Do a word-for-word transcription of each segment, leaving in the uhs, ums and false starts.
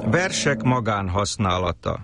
Versek magánhasználata.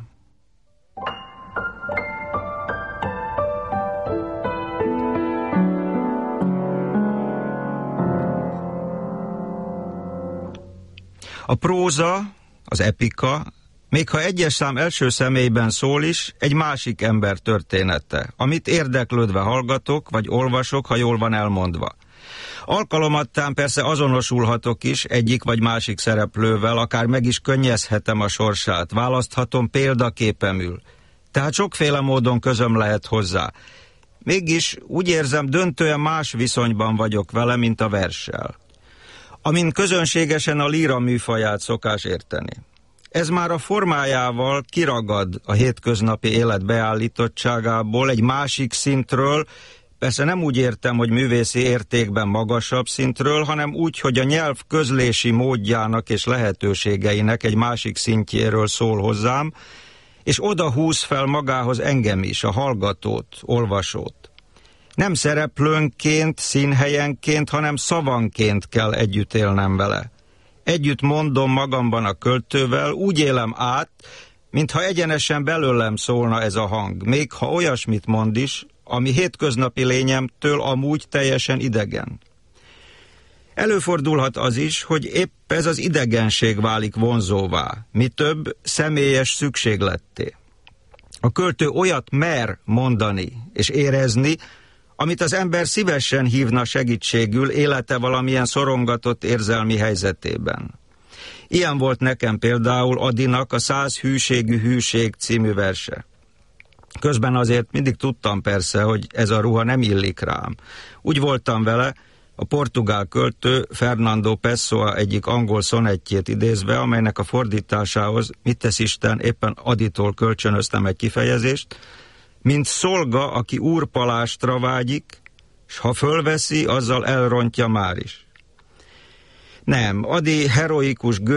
A próza, az epika, még ha egyes szám első személyben szól is, egy másik ember története, amit érdeklődve hallgatok, vagy olvasok, ha jól van elmondva. Alkalomattán persze azonosulhatok is egyik vagy másik szereplővel, akár meg is könnyezhetem a sorsát, választhatom példaképemül. Tehát sokféle módon közöm lehet hozzá. Mégis úgy érzem, döntően más viszonyban vagyok vele, mint a verssel. Amin közönségesen a líra műfaját szokás érteni. Ez már a formájával kiragad a hétköznapi élet beállítottságából, egy másik szintről, persze nem úgy értem, hogy művészi értékben magasabb szintről, hanem úgy, hogy a nyelv közlési módjának és lehetőségeinek egy másik szintjéről szól hozzám, és oda húz fel magához engem is, a hallgatót, olvasót. Nem szereplőnként, színhelyenként, hanem szavanként kell együtt élnem vele. Együtt mondom magamban a költővel, úgy élem át, mintha egyenesen belőlem szólna ez a hang, még ha olyasmit mond is, ami hétköznapi lényemtől amúgy teljesen idegen. Előfordulhat az is, hogy épp ez az idegenség válik vonzóvá, mi több személyes szükségletté. A költő olyat mer mondani és érezni, amit az ember szívesen hívna segítségül élete valamilyen szorongatott érzelmi helyzetében. Ilyen volt nekem például Adinak a Száz hűségű hűség című verse. Közben azért mindig tudtam persze, hogy ez a ruha nem illik rám. Úgy voltam vele, a portugál költő Fernando Pessoa egyik angol szonettjét idézve, amelynek a fordításához, mit tesz Isten, éppen Aditól kölcsönöztem egy kifejezést, mint szolga, aki úrpalástra vágyik, s ha fölveszi, azzal elrontja már is. Nem, Adi heroikus